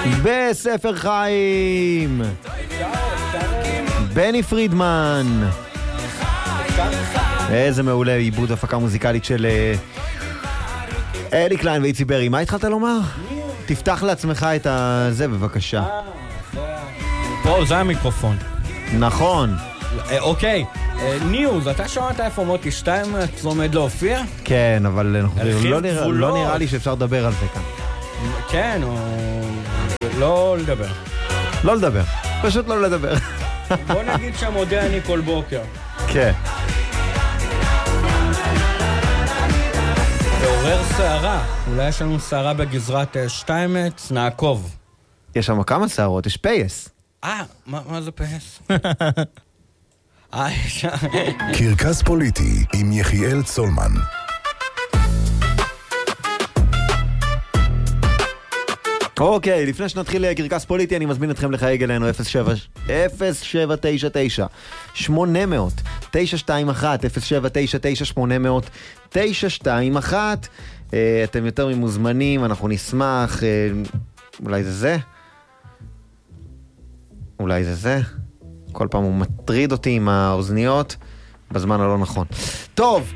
בספר חיים בני פרידמן. איזה מעולה, עיבוד הפקה מוזיקלית של אלי קליין ואיצי ברי. מה התחלת לומר? תפתח לעצמך את זה בבקשה. פה זה המיקרופון. נכון. אוקיי, ניוז, אתה שמעת איפה מוטי שטיימץ עומד להופיע? כן, אבל לא נראה לי שאפשר לדבר על זה כאן. כן, או לא לדבר. לא לדבר, פשוט לא לדבר. בוא נגיד שהמודיע אני כל בוקר. כן. עורר שערה, אולי יש לנו שערה בגזרת שטיימץ, נעקוב. יש שם כמה שערות, יש פייס. מה זה פייס? קרקס פוליטי עם יחיאל צולמן. אוקיי, לפני שנתחיל קרקס פוליטי, אני מזמין אתכם לחייג אלינו 0799 800 921 0799 800 921. אתם יותר ממוזמנים, אנחנו נשמח. אולי זה? אולי זה? כל פעם הוא מטריד אותי עם האוזניות בזמן הלא נכון. טוב,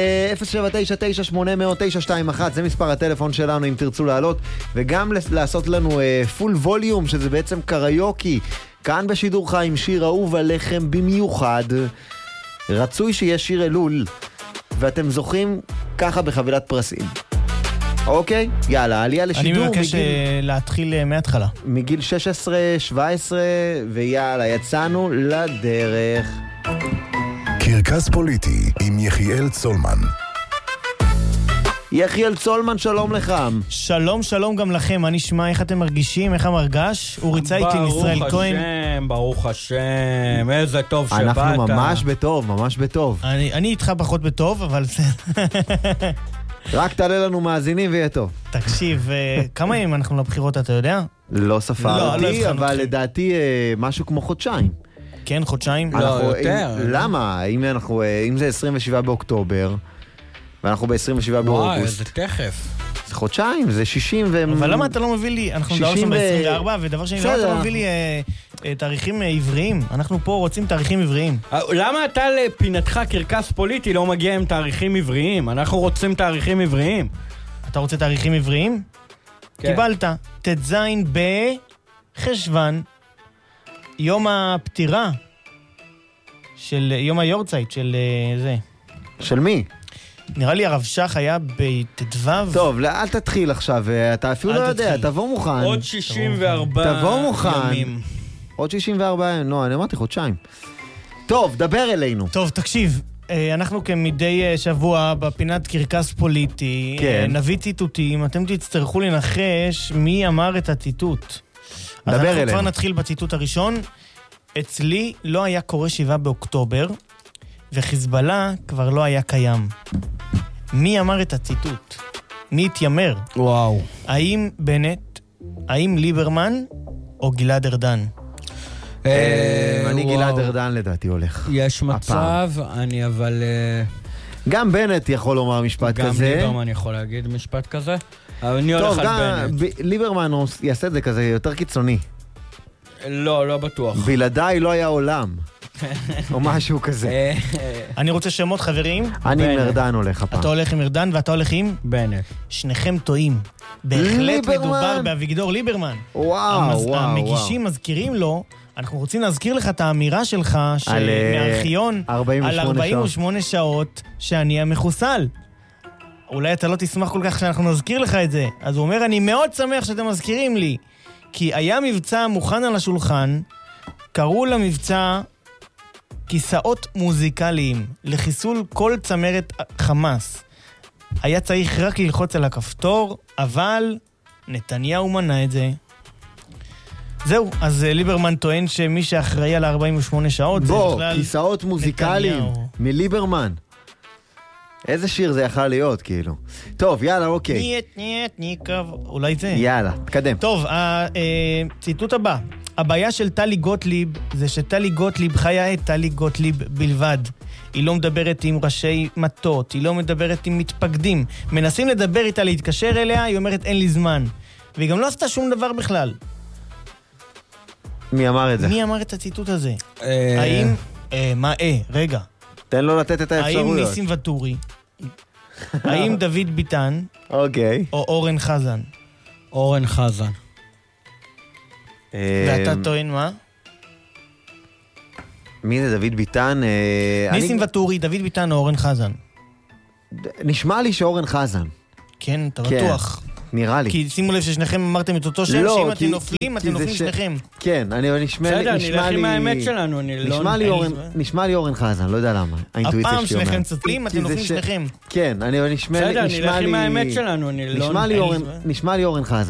0799-800-921 זה מספר הטלפון שלנו אם תרצו לעלות, וגם לעשות לנו פול ווליום, שזה בעצם קריוקי כאן בשידור חיים, שיר אהוב עליכם במיוחד. רצוי שיש שיר אלול ואתם זוכים ככה בחבילת פרסים. אוקיי, יאללה, עלייה לשידור. אני מבקש להתחיל מההתחלה. מגיל 16-17, ויאללה, יצאנו לדרך. קרקס פוליטי עם יחיאל צולמן. יחיאל צולמן, שלום לך. שלום, שלום גם לכם. מה נשמע? איך אתם מרגישים? איך המרגש? אורי צייטלין, ישראל כהן. ברוך השם, איזה טוב שבאת. אנחנו ממש בטוב, ממש בטוב. אני איתך פחות בטוב, אבל רק תעלה לנו מאזינים ויהיה טוב. תקשיב, כמה ימים אנחנו לבחירות, אתה יודע? לא ספרתי, אבל לדעתי משהו כמו חודשיים. כן, חודשיים? לא, יותר. למה? אם זה 27 באוקטובר, ואנחנו ב-27 באוגוסט. וואי, זה תכף. זה חודשיים, זה 60 ו... אבל למה אתה לא מביא לי, אנחנו מדבר שם ב-24, ודבר שני, למה אתה לא מביא לי תאריכים עבריים? אנחנו פה רוצים תאריכים עבריים. למה אתה לפינתך קרקס פוליטי לא מגיע עם תאריכים עבריים? אנחנו רוצים תאריכים עבריים. אתה רוצה תאריכים עבריים? כן. קיבלת. ט"ז בחשוון, יום הפטירה של יום היורצייט של זה. של מי? נראה לי הרב שח היה בט"ו. טוב, אל תתחיל עכשיו, אתה אפילו לא יודע, תבוא מוכן. עוד 64 תבוא מוכן. ימים. עוד 64 ימים, לא, אני אמרתי חודשיים. טוב, דבר אלינו. טוב, תקשיב, אנחנו כמדי שבוע בפינת קרקס פוליטי, כן. נביא ציטוטים, אתם תצטרכו לנחש מי אמר את הציטוט. אז אנחנו כבר נתחיל בציטוט הראשון. אצלי לא היה קורה 7 באוקטובר, וחיזבאללה כבר לא היה קיים. מי אמר את הציטוט? מי התיימר? וואו. האם בנט, האם ליברמן, או גלעד ארדן? אני גלעד ארדן לדעתי הולך. יש מצב, אני אבל... גם בנט יכול לומר משפט כזה. גם ליברמן יכול להגיד משפט כזה. אבל אני הולך על בנט. ליברמן יעשה את זה כזה יותר קיצוני. לא בטוח. בלעדיי לא היה עולם. או משהו כזה. אני רוצה שמות חברים. אני עם ארדן הולך הפעם. אתה הולך עם ארדן ואתה הולך עם? בנט. שניכם טועים. בהחלט מדובר באביגדור ליברמן. וואו. המגישים מזכירים לו, אנחנו רוצים להזכיר לך את האמירה שלך מהארכיון על 48 שעות שאני המחוסל. אולי אתה לא תשמח כל כך שאנחנו נזכיר לך את זה. אז הוא אומר, אני מאוד שמח שאתם מזכירים לי. כי היה מבצע מוכן על השולחן, קראו למבצע כיסאות מוזיקליים לחיסול כל צמרת חמאס. היה צריך רק ללחוץ על הכפתור, אבל נתניהו מנע את זה. זהו, אז ליברמן טוען שמי שאחראי על 48 שעות זה בכלל... כיסאות מוזיקליים מליברמן. איזה שיר זה יכול להיות, כאילו. טוב, יאללה, אוקיי. אולי זה. יאללה, תקדם. טוב, הציטוט הבא. הבעיה של טלי גוטליב זה שטלי גוטליב חיה את טלי גוטליב בלבד. היא לא מדברת עם ראשי מטות, היא לא מדברת עם מתפקדים. מנסים לדבר איתה, להתקשר אליה, היא אומרת אין לי זמן. והיא גם לא עשתה שום דבר בכלל. מי אמר את זה? מי אמר את הציטוט הזה? האם... רגע. תן לו לתת את האפשרויות. האם ניסים ואטורי? האם דוד ביטן? אוקיי. או אורן חזן? אורן חזן. ואתה טוען מה? מי זה דוד ביטן? ניסים ואטורי, דוד ביטן או אורן חזן? נשמע לי שאורן חזן. כן, אתה בטוח. נראה לי. כי שימו לב ששניכם אמרתם את אותו שם, שאם אתם נופלים, אתם נופלים שניכם. כן, בסדר, נלך עם האמת שלנו. נשמע לי אורן חזן, לא יודע למה. הפעם שניכם צופלים, אתם נופלים שניכם. כן, בסדר, נלך עם האמת שלנו. נשמע לי אורן חזן.